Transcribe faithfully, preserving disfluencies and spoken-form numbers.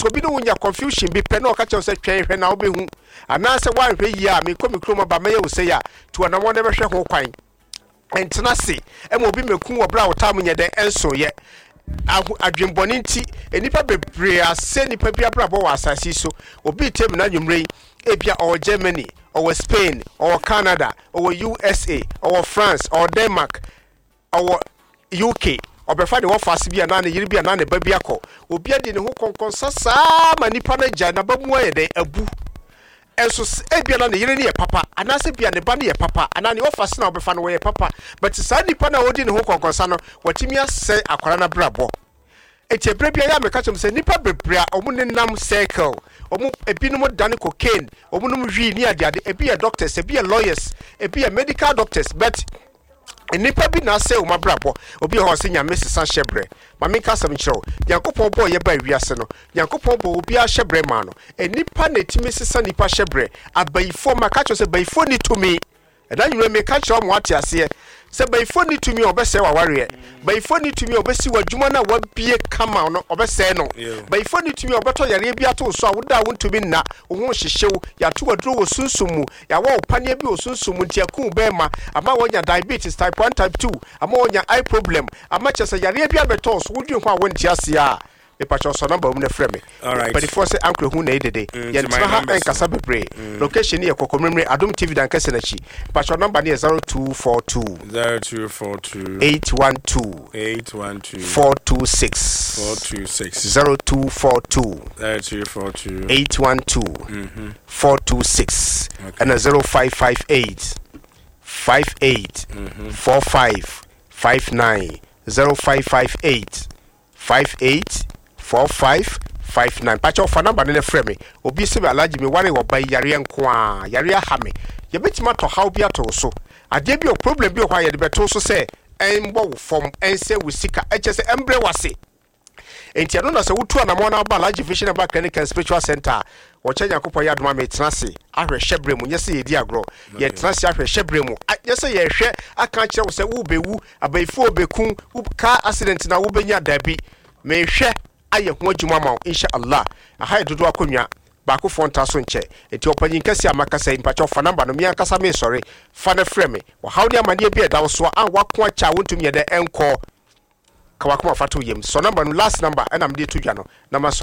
so bi no wonya confusion bi pe na o ka che say twen hwe na wo behu ana se wan hwe yi a me komi kroma ba maye wo say ya to na mo na be hwe ho kwan entena se e mo bi meku wo bra wo tam nye de enso ye adwemboni nti enipa bebre ase nipa bia bra bo asasi so obi tem na nwumre ebia or Germany or Spain or Canada or U S A or France or Denmark or U K obefa de wo fase bia na ne yiri bia na ne ba bia ko obi ade ne ho konkonsa saa ma nipa na gya na ba mu aye de abu enso ebia na ne yiri ne ye papa anase bia ne ba ne ye papa ana ne wo fase na obefa no wo ye papa but saa nipa na odi ne ho konkonsa no watimi ase akwara na brabo eti bra bia ya me ka chom se nipa bebra omu ne nam circle omu ebinom dane cocaine omu num hwi ni ade ade ebi ye doctors ebi ye lawyers ebi ye medical doctors but nipa bi na se o mabrabo obi ho se nya mesesa hyebre ma me ka sam kyerɛw yankopɔn bɔ ye ba wiase no yankopɔn bɔ obi a hyebre ma no enipa na timi sesa nipa hyebre abayifo ma ka kyerɛ se bayifo ni tumi ɛda nyure me ka kyerɛ mo ate ase se bayifo ni tumi obese wa ware bayifo ni tumi obesi wadwuma na wabie kama no obese no bayifo ni tumi obeto yare bi ato so a woda wontumi nna wo ho hyehyew ya to wadro wo sunsumu ya wo panie bi wo sunsumu ntiaku bema ama wonya diabetes type one type two ama wonya eye problem ama chese yare bi abeto so wodwi ho a wonti ase a e pa cho so number um na frame alright but before say uncle hu na edede ye twa ha enkasa bebre location ye kokomemre adom tv dan kase na chi pa cho number ne zero two four two zero two four two eight one two eight one two four two six four two six zero two four two zero two four two eight one two mhm four two six and a zero five five eight five eight four five five nine zero five five eight five eight four five five nine pacho fa number ne frame obi se alaji me ware wo bai yare nko a yare aha me ye betima to how bia to so ade bi o problem bi o kwa ye de beto so se enbo wo form ense wo sika eche se embre wase enti ano na se wutu anamo na ba alaji vision about clinic and spiritual center wo che yakopɔ ya doma me tenase ahwe hyebre mu nyese ye di agro ye tenase ahwe hyebre mu nyese ye hwe aka kire wo se wo bewu abaifo obeku ka accident na wo benya dabi me hwe aye ho adwuma ma insha Allah aha dodo akonwa ba ko fonta so nche eti opanyin kase amaka sai mpacho fa number no mi ankasa me sorry fa na frame wo hawde amane bi eda wo so an wako acha wontumi ye de enko ka wakoma fa to yem so number no last number and am dey to dwa no na